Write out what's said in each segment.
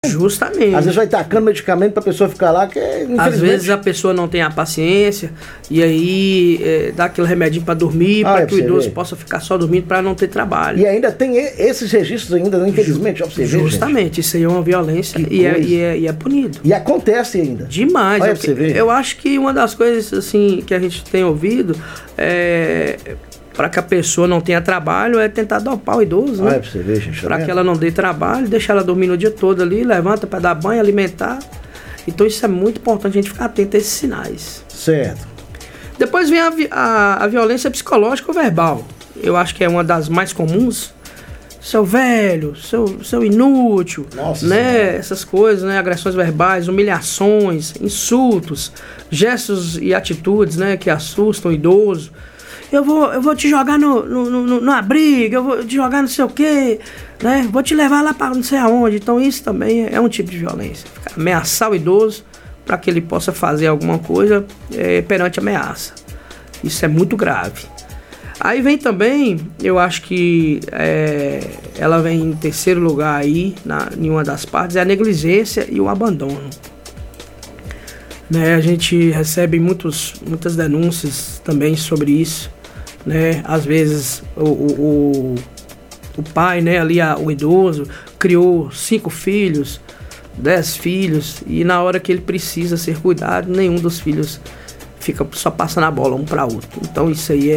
Justamente. Às vezes vai tacando medicamento pra pessoa ficar lá, que infelizmente... Às vezes a pessoa não tem a paciência e aí dá aquele remedinho pra dormir, para que o idoso possa ficar só dormindo para não ter trabalho. E ainda tem esses registros ainda, infelizmente, justamente, isso aí é uma violência e é punido. E acontece ainda. Demais. Olha pra você ver. Eu acho que uma das coisas assim que a gente tem ouvido para que a pessoa não tenha trabalho é tentar dopar o idoso, né? Olha pra você ver, gente. Para que ela não dê trabalho, deixar ela dormir o dia todo ali, levanta para dar banho, alimentar. Então isso é muito importante a gente ficar atento a esses sinais. Certo. Depois vem a violência psicológica ou verbal. Eu acho que é uma das mais comuns. Seu velho, seu inútil, nossa, né? Essas coisas, né? Agressões verbais, humilhações, insultos, gestos e atitudes, né? Que assustam o idoso. Eu vou te jogar numa briga, eu vou te jogar não sei o quê, né? Vou te levar lá para não sei aonde. Então isso também é um tipo de violência. Ameaçar o idoso para que ele possa fazer alguma coisa perante a ameaça. Isso é muito grave. Aí vem também, eu acho que ela vem em terceiro lugar aí, em uma das partes, é a negligência e o abandono. Né, a gente recebe muitas denúncias também sobre isso. Né? Às vezes o pai, né, ali, o idoso, criou 5 filhos, 10 filhos, e na hora que ele precisa ser cuidado, nenhum dos filhos fica só passando a bola um para outro. Então isso aí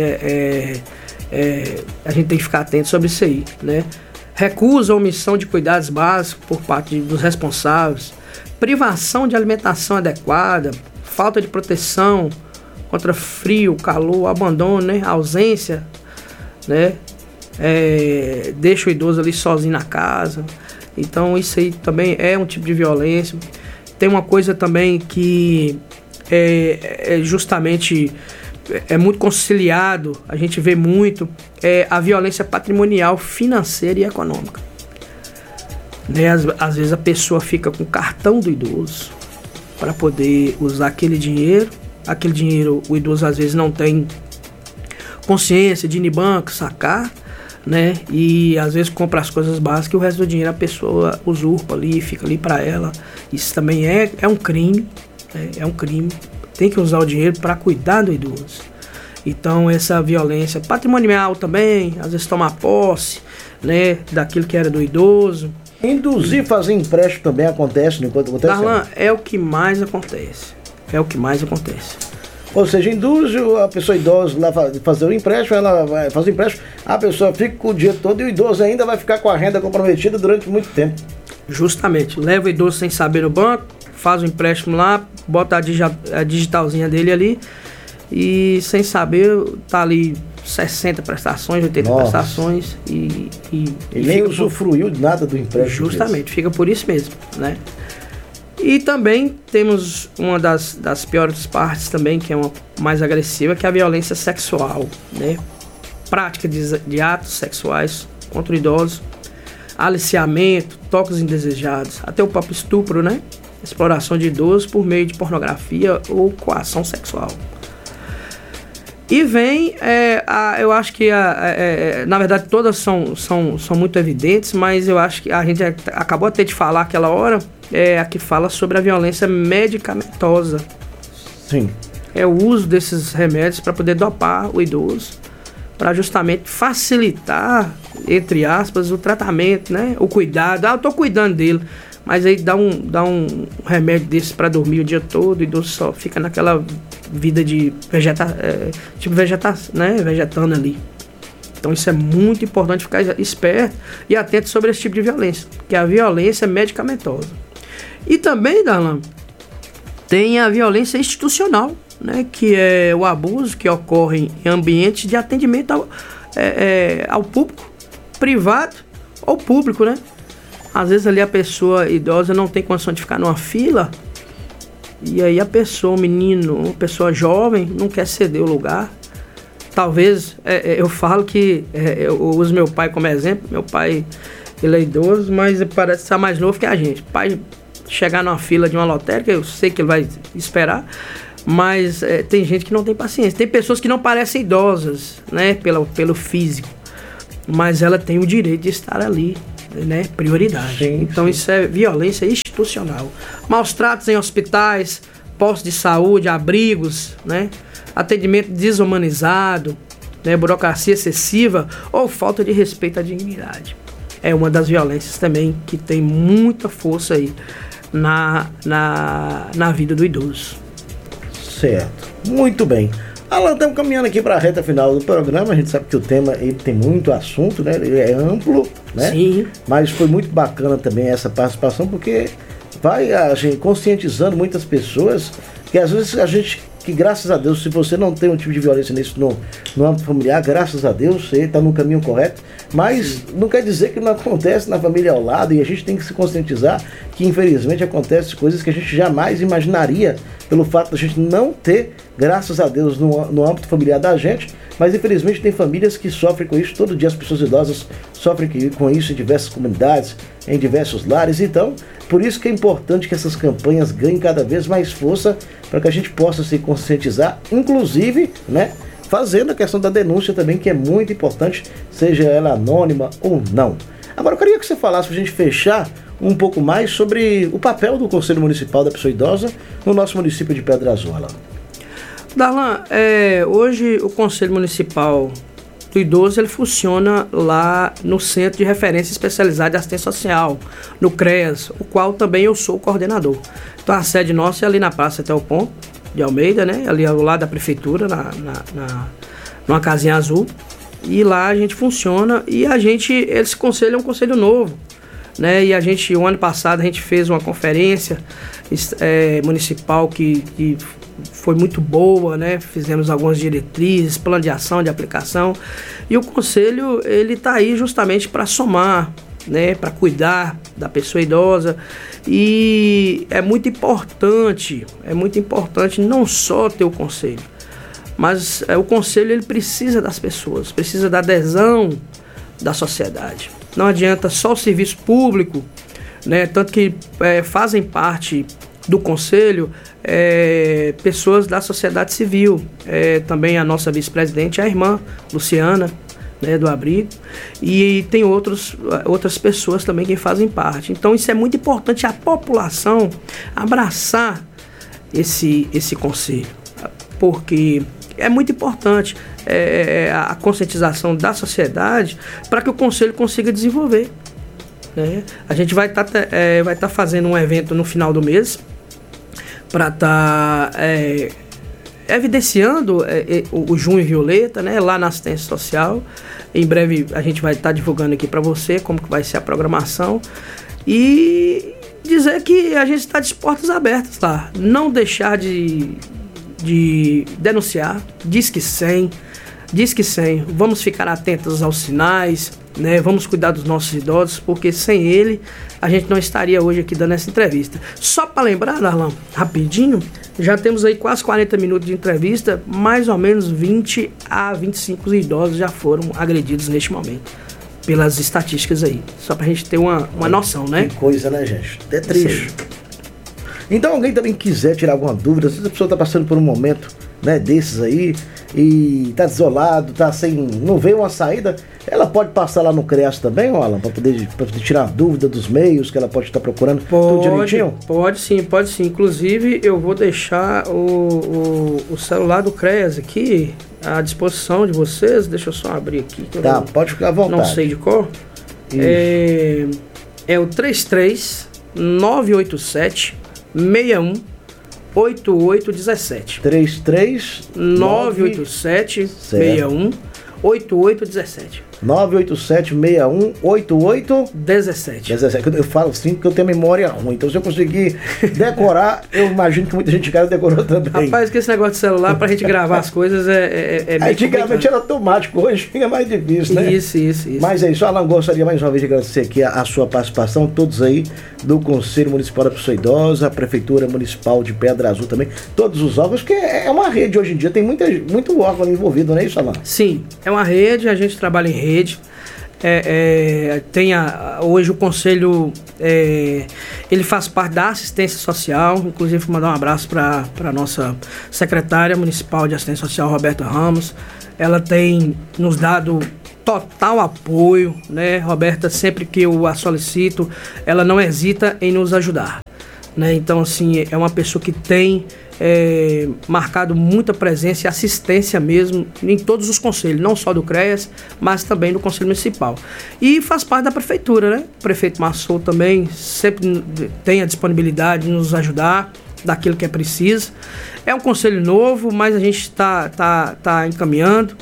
a gente tem que ficar atento sobre isso aí, né? Recusa ou omissão de cuidados básicos por parte dos responsáveis, privação de alimentação adequada, falta de proteção contra frio, calor, abandono, né? Ausência, né? Deixa o idoso ali sozinho na casa. Então isso aí também é um tipo de violência. Tem uma coisa também que justamente é muito conciliado, a gente vê muito, a violência patrimonial, financeira e econômica. Né? Às vezes a pessoa fica com o cartão do idoso para poder usar aquele dinheiro o idoso às vezes não tem consciência de ir no banco, sacar, né? E às vezes compra as coisas básicas e o resto do dinheiro a pessoa usurpa ali, fica ali para ela. Isso também é um crime, é um crime. Tem que usar o dinheiro para cuidar do idoso. Então essa violência patrimonial também, às vezes tomar posse, né, daquilo que era do idoso. Induzir fazer empréstimo também acontece enquanto acontece? Darlan, é o que mais acontece. Ou seja, induz a pessoa idosa lá fazer o empréstimo, ela vai fazer o empréstimo, a pessoa fica com o dia todo e o idoso ainda vai ficar com a renda comprometida durante muito tempo. Justamente, leva o idoso sem saber no banco, faz o empréstimo lá, bota a digitalzinha dele ali e sem saber tá ali 60 prestações, 80 prestações e nem usufruiu nada do empréstimo. Justamente, fica por isso mesmo, né? E também temos uma das piores partes também, que é uma mais agressiva, que é a violência sexual, né? Prática de atos sexuais contra o idoso, aliciamento, toques indesejados, até o próprio estupro, né? Exploração de idosos por meio de pornografia ou coação sexual. E vem, eu acho que, na verdade, todas são muito evidentes, mas eu acho que a gente acabou até de falar aquela hora, a que fala sobre a violência medicamentosa. Sim. É o uso desses remédios para poder dopar o idoso, para justamente facilitar, entre aspas, o tratamento, né? O cuidado. Eu tô cuidando dele, mas aí dá um remédio desse para dormir o dia todo, o idoso só fica naquela vida de vegetando ali. Então isso é muito importante ficar esperto e atento sobre esse tipo de violência, que é a violência medicamentosa. E também, Darlan, tem a violência institucional, né, que é o abuso que ocorre em ambientes de atendimento ao público, privado ou público, né? Às vezes ali a pessoa idosa não tem condição de ficar numa fila e aí a pessoa, o menino, uma pessoa jovem não quer ceder o lugar. Talvez, eu falo que eu uso meu pai como exemplo. Meu pai, ele é idoso, mas parece estar mais novo que a gente. O pai chegar numa fila de uma lotérica, eu sei que ele vai esperar, mas tem gente que não tem paciência. Tem pessoas que não parecem idosas, né, pelo físico, mas ela tem o direito de estar ali, né, prioridade. Sim, então sim. Isso é violência institucional. institucional. Maus tratos em hospitais, postos de saúde, abrigos, né? Atendimento desumanizado, né? Burocracia excessiva ou falta de respeito à dignidade. É uma das violências também que tem muita força aí na vida do idoso. Certo, muito bem. Alan, estamos caminhando aqui para a reta final do programa. A gente sabe que o tema ele tem muito assunto, né? Ele é amplo, né? Sim. Mas foi muito bacana também essa participação, porque vai a gente conscientizando muitas pessoas que às vezes a gente, que graças a Deus, se você não tem um tipo de violência nisso no âmbito familiar, graças a Deus, você está no caminho correto, mas não quer dizer que não acontece na família ao lado, e a gente tem que se conscientizar que infelizmente acontecem coisas que a gente jamais imaginaria pelo fato de a gente não ter, graças a Deus, no âmbito familiar da gente, mas infelizmente tem famílias que sofrem com isso, todo dia as pessoas idosas sofrem com isso em diversas comunidades, em diversos lares. Então, por isso que é importante que essas campanhas ganhem cada vez mais força, para que a gente possa se conscientizar, inclusive, né, fazendo a questão da denúncia também, que é muito importante, seja ela anônima ou não. Agora, eu queria que você falasse, para a gente fechar, um pouco mais sobre o papel do Conselho Municipal da Pessoa Idosa no nosso município de Pedra Azul. Darlan, hoje o Conselho Municipal do Idoso ele funciona lá no Centro de Referência Especializada de Assistência Social, no CREAS, o qual também eu sou o coordenador. Então a sede nossa é ali na Praça Teopon de Almeida, né? Ali ao lado da Prefeitura, numa casinha azul. E lá a gente funciona e esse conselho é um conselho novo, né? E o ano passado a gente fez uma conferência municipal que foi muito boa, né? Fizemos algumas diretrizes, plano de ação, de aplicação, e o conselho ele está aí justamente para somar, né? Para cuidar da pessoa idosa, e é muito importante não só ter o conselho, mas o conselho ele precisa das pessoas, precisa da adesão da sociedade. Não adianta só o serviço público, né? Tanto que fazem parte do conselho pessoas da sociedade civil, também a nossa vice-presidente, a irmã Luciana, né, do abrigo, e tem outras pessoas também que fazem parte. Então isso é muito importante, a população abraçar esse conselho, porque é muito importante a conscientização da sociedade para que o conselho consiga desenvolver, né? A gente vai estar fazendo um evento no final do mês para estar evidenciando o Junho Violeta, né, lá na assistência social. Em breve a gente vai estar divulgando aqui para você como que vai ser a programação e dizer que a gente está de portas abertas lá. Não deixar de denunciar, Disque 100, vamos ficar atentos aos sinais, né? Vamos cuidar dos nossos idosos, porque sem ele a gente não estaria hoje aqui dando essa entrevista. Só para lembrar, Darlan, rapidinho, já temos aí quase 40 minutos de entrevista, mais ou menos 20 a 25 idosos já foram agredidos neste momento, pelas estatísticas aí, só pra gente ter uma noção, né? Que coisa, né, gente? É triste. Então, alguém também quiser tirar alguma dúvida, se a pessoa está passando por um momento, né, desses aí, e está desolado, tá sem, não vê uma saída, ela pode passar lá no CREAS também, Alan, para poder tirar dúvida dos meios que ela pode estar procurando, tudo direitinho? Pode sim. Inclusive, eu vou deixar o celular do CREAS aqui à disposição de vocês. Deixa eu só abrir aqui. Tá, pode ficar à vontade. Não sei de cor. É o 33 987 61 8817. 33 987 61 8817. 987-61-88-17. Eu falo assim porque eu tenho memória ruim. Então, se eu conseguir decorar, eu imagino que muita gente de casa decorou também. Rapaz, que esse negócio de celular pra gente gravar as coisas é meio antigamente era automático, hoje fica mais difícil, né? Isso. Mas é isso, Alan, gostaria mais uma vez de agradecer aqui a sua participação, todos aí do Conselho Municipal da Pessoa Idosa, a Prefeitura Municipal de Pedra Azul também, todos os órgãos, que é uma rede hoje em dia, tem muito órgão envolvido, não é isso, Alan? Sim, é uma rede, a gente trabalha em rede. Hoje o Conselho ele faz parte da assistência social, inclusive mandar um abraço para a nossa secretária municipal de assistência social, Roberta Ramos. Ela tem nos dado total apoio, né, Roberta? Sempre que eu a solicito, ela não hesita em nos ajudar. né? Então, assim, é uma pessoa que tem marcado muita presença e assistência mesmo em todos os conselhos, não só do CREAS, mas também do Conselho Municipal. E faz parte da Prefeitura, né? O prefeito Massou também sempre tem a disponibilidade de nos ajudar daquilo que é preciso. É um conselho novo, mas a gente tá encaminhando.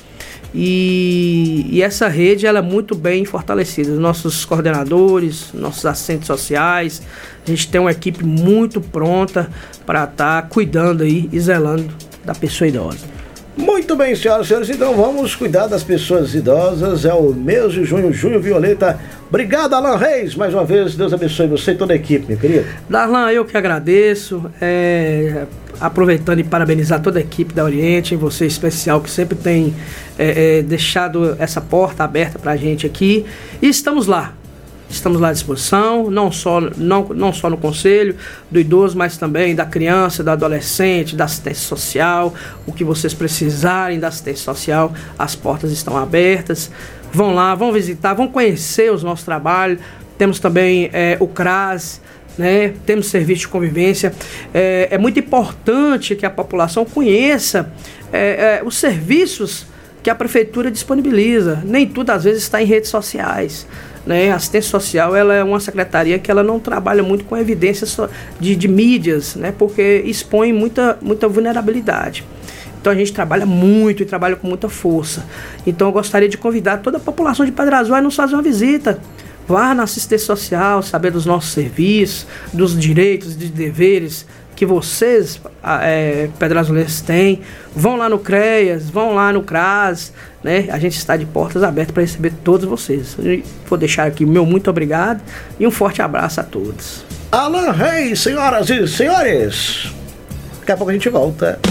E essa rede ela é muito bem fortalecida. Os nossos coordenadores, nossos assistentes sociais, a gente tem uma equipe muito pronta para estar cuidando aí e zelando da pessoa idosa. Muito bem, senhoras e senhores, então vamos cuidar das pessoas idosas. É o mês de junho, Junho Violeta. Obrigado, Alan Reis, mais uma vez. Deus abençoe você e toda a equipe, meu querido. Darlan, eu que agradeço. Aproveitando e parabenizar toda a equipe da Oriente, você em especial, que sempre tem deixado essa porta aberta para a gente aqui. E estamos lá à disposição, não só no Conselho do Idoso, mas também da criança, do adolescente, da assistência social. O que vocês precisarem da assistência social, as portas estão abertas. Vão lá, vão visitar, vão conhecer os nossos trabalhos. Temos também o CRAS, né? Temos serviço de convivência. É muito importante que a população conheça os serviços que a Prefeitura disponibiliza. Nem tudo, às vezes, está em redes sociais, né? A assistência social ela é uma secretaria que ela não trabalha muito com evidências de mídias, né? Porque expõe muita vulnerabilidade. Então a gente trabalha muito e trabalha com muita força. Então eu gostaria de convidar toda a população de Pedras Altas a nos fazer uma visita. Vá na assistência social, saber dos nossos serviços, dos direitos e deveres que vocês, pedrazolenses, têm. Vão lá no CREAS, vão lá no CRAS, né? A gente está de portas abertas para receber todos vocês. Eu vou deixar aqui o meu muito obrigado e um forte abraço a todos. Alan Reis, senhoras e senhores. Daqui a pouco a gente volta.